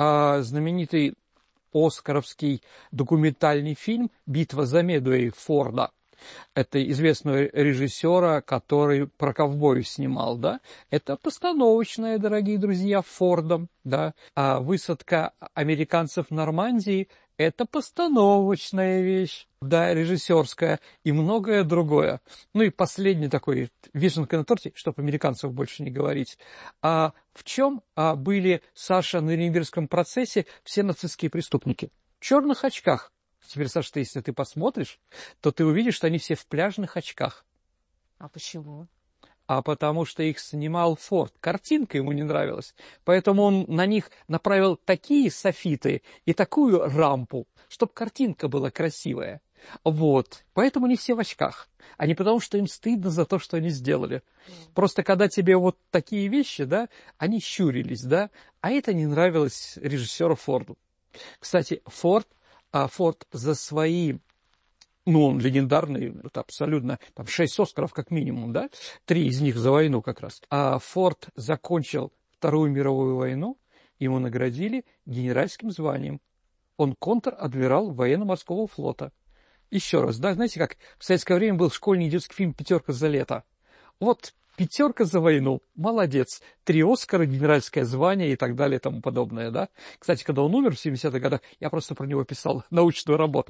S9: оскаровский документальный фильм «Битва за Медуэй» Форда. Это известного режиссера, который про ковбоев снимал, да. Это постановочная, дорогие друзья, Фордом, да. А высадка американцев в Нормандии – это постановочная вещь, да, режиссерская и многое другое. Ну и последний такой вишенка на торте, чтобы американцев больше не говорить. В чем были, Саша, на Нюрнбергском процессе все нацистские преступники? В черных очках. Теперь, Саша, если ты посмотришь, то ты увидишь, что они все в пляжных очках.
S8: А почему?
S9: Потому что их снимал Форд. Картинка ему не нравилась. Поэтому он на них направил такие софиты и такую рампу, чтобы картинка была красивая. Поэтому они все в очках. А не потому, что им стыдно за то, что они сделали. Просто когда тебе вот такие вещи, да, они щурились, да, а это не нравилось режиссеру Форду. Кстати, Форд за свои... он легендарный, это абсолютно, 6 Оскаров как минимум, да? 3 из них за войну как раз. Форд закончил Вторую мировую войну, ему наградили генеральским званием. Он контр-адмирал военно-морского флота. Еще раз, да, знаете, как в советское время был школьный идиотский фильм «Пятерка за лето». 5 за войну, молодец, 3 Оскара, генеральское звание и так далее и тому подобное, да. Кстати, когда он умер в 70-х годах, я просто про него писал научную работу.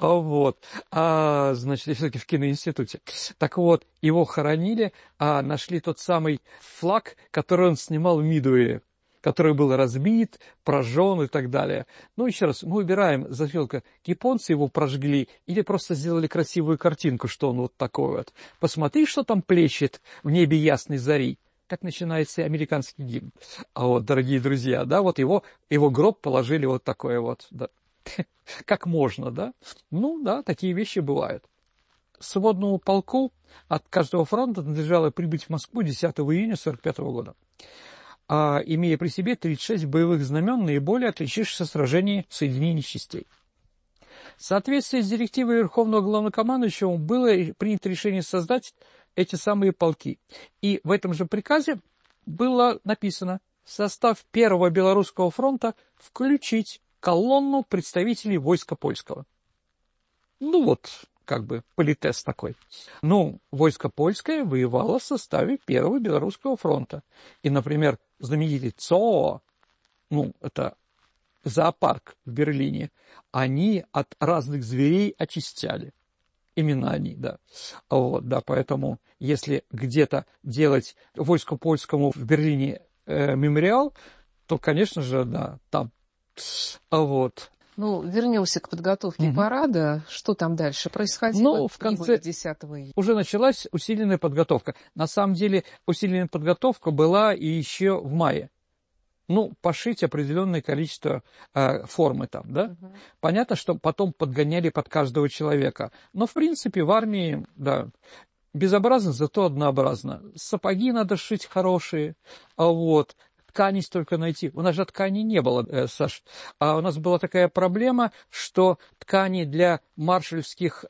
S9: Значит, я все-таки в киноинституте. Так вот, его хоронили, нашли тот самый флаг, который он снимал в Мидуэе, который был разбит, прожжен и так далее. Еще раз, мы убираем зафилка. Японцы его прожгли или просто сделали красивую картинку, что он вот такой вот. Посмотри, что там плещет в небе ясной зари. Так начинается американский гимн. Дорогие друзья, да, его гроб положили вот такое вот. Да. Как можно, да? Да, такие вещи бывают. сводному полку от каждого фронта надлежало прибыть в Москву 10 июня 1945 года, имея при себе 36 боевых знамен наиболее отличившихся сражений соединений частей. В соответствии с директивой Верховного Главнокомандующего было принято решение создать эти самые полки. И в этом же приказе было написано: в состав Первого Белорусского фронта включить колонну представителей войска польского. Ну вот, как бы политес такой. Ну, войско польское воевало в составе Первого Белорусского фронта. И, например, знаменитый ЦОО, ну, это зоопарк в Берлине, они от разных зверей очищали. Именно они, да. Вот, да, поэтому, если где-то делать войску польскому в Берлине мемориал, то, конечно же, да, там. Вот.
S8: Ну, вернемся к подготовке парада. Что там дальше происходило?
S9: Ну, в конце
S8: 10 июня
S9: уже началась усиленная подготовка. На самом деле, усиленная подготовка была и еще в мае. Ну, пошить определенное количество формы там, да. Понятно, что потом подгоняли под каждого человека. Но, в принципе, в армии, да, безобразно, зато однообразно. Сапоги надо шить хорошие, вот. Ткани столько найти. У нас же ткани не было, Саш. А у нас была такая проблема, что ткани для маршальских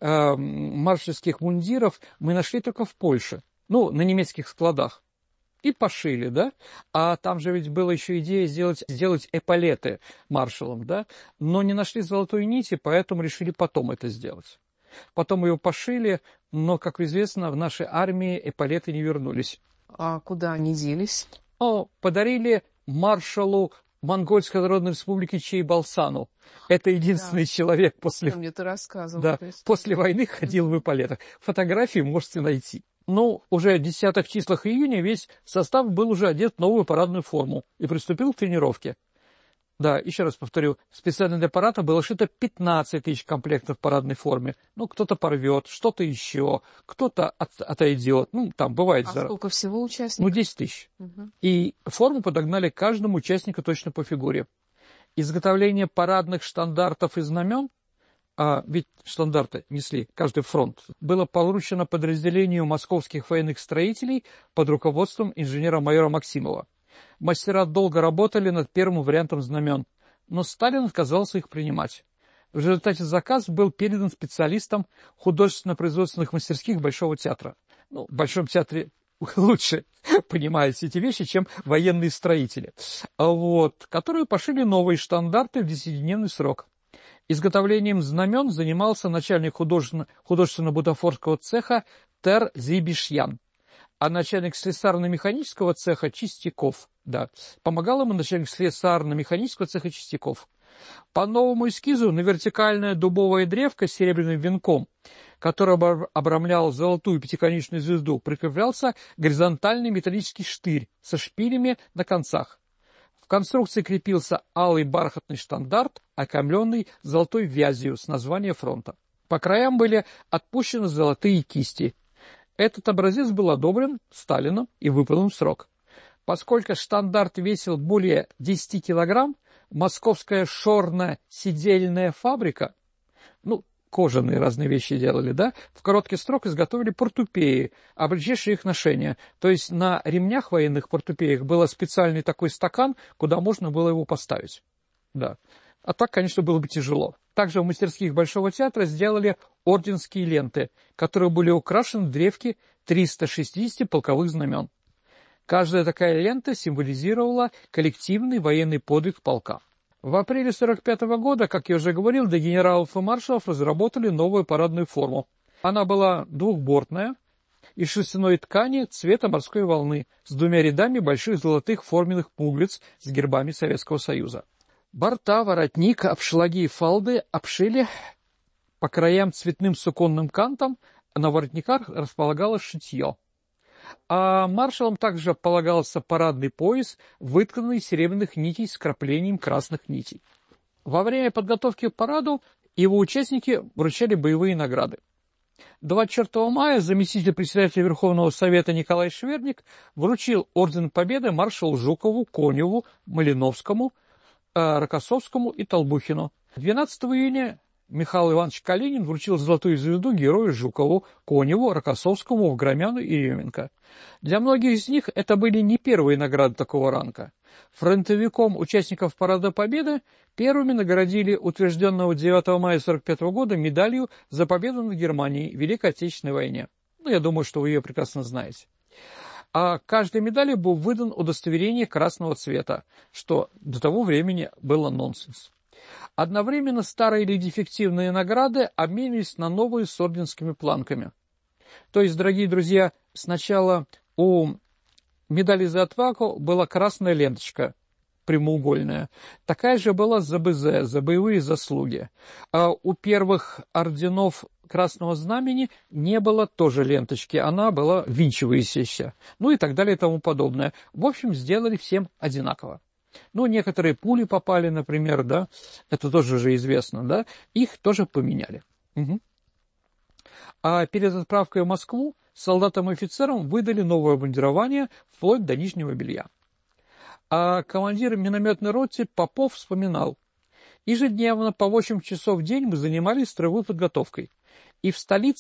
S9: мундиров мы нашли только в Польше. Ну, на немецких складах. И пошили, да? А там же ведь была еще идея сделать эполеты маршалам, да? Но не нашли золотой нити, поэтому решили потом это сделать. Потом ее пошили, но, как известно, в нашей армии эполеты не вернулись.
S8: А куда они делись?
S9: Подарили маршалу Монгольской Народной Республики Чейбалсану. Это единственный человек после войны ходил в эполетах. Фотографии можете найти. Ну, уже в десятых числах июня весь состав был уже одет в новую парадную форму и приступил к тренировке. Да, еще раз повторю, специально для парада было шито 15 тысяч комплектов в парадной форме. Ну, кто-то порвет, что-то еще, кто-то отойдет. Ну, там бывает.
S8: А сколько всего участников?
S9: Ну, 10 тысяч. И форму подогнали каждому участнику точно по фигуре. Изготовление парадных штандартов и знамен, ведь штандарты несли каждый фронт, было поручено подразделению московских военных строителей под руководством инженера-майора Максимова. Мастера долго работали над первым вариантом знамен, но Сталин отказался их принимать. В результате заказ был передан специалистам художественно-производственных мастерских Большого театра. Ну, в Большом театре лучше понимают все эти вещи, чем военные строители, вот, которые пошили новые штандарты в 10-дневный срок. Изготовлением знамен занимался начальник художественно-бутафорского цеха Тер Зибишьян, а начальник слесарно-механического цеха Чистяков, да, помогал ему начальник слесарно-механического цеха Чистяков. По новому эскизу на вертикальная дубовая древка с серебряным венком, который обрамлял золотую пятиконечную звезду, прикреплялся горизонтальный металлический штырь со шпилями на концах. В конструкции крепился алый бархатный штандарт, окаймленный золотой вязью с названием фронта. По краям были отпущены золотые кисти. Этот образец был одобрен Сталином и выполнен в срок. Поскольку штандарт весил более 10 килограмм, московская шорно-сидельная фабрика, ну, кожаные разные вещи делали, да, в короткий срок изготовили портупеи, облегчившие их ношение. То есть на ремнях военных портупеях был специальный такой стакан, куда можно было его поставить. Да. А так, конечно, было бы тяжело. Также в мастерских Большого театра сделали орденские ленты, которые были украшены в древке 360 полковых знамен. Каждая такая лента символизировала коллективный военный подвиг полка. В апреле 1945 года, как я уже говорил, для генералов и маршалов разработали новую парадную форму. Она была двухбортная, из шерстяной ткани цвета морской волны, с 2 рядами больших золотых форменных пуговиц с гербами Советского Союза. Борта, воротник, обшлаги и фалды обшили по краям цветным суконным кантом, а на воротниках располагалось шитье. А маршалам также полагался парадный пояс, вытканный из серебряных нитей с краплением красных нитей. Во время подготовки к параду его участники вручали боевые награды. 24 мая заместитель председателя Верховного Совета Николай Шверник вручил орден Победы маршалу Жукову, Коневу, Малиновскому, Рокоссовскому и Толбухину. 12 июня Михаил Иванович Калинин вручил золотую звезду герою Жукову, Коневу, Рокоссовскому, Вгромяну и Еременко. Для многих из них это были не первые награды такого ранга. Фронтовиком участников Парада Победы первыми наградили утвержденного 9 мая 1945 года медалью за победу над Германией в Великой Отечественной войне. Я думаю, что вы ее прекрасно знаете. А каждой медали был выдан удостоверение красного цвета, что до того времени было нонсенс. Одновременно старые или дефективные награды обменивались на новые с орденскими планками. То есть, дорогие друзья, сначала у медали за отвагу была красная ленточка, прямоугольная. Такая же была за БЗ, за боевые заслуги. А у первых орденов Красного Знамени не было тоже ленточки, она была винчивающаяся, и так далее и тому подобное. В общем, сделали всем одинаково. Некоторые пули попали, например, да, это тоже уже известно, да, их тоже поменяли. А перед отправкой в Москву солдатам и офицерам выдали новое обмундирование вплоть до нижнего белья. А командир минометной роты Попов вспоминал: ежедневно по 8 часов в день мы занимались строевой подготовкой. И в столице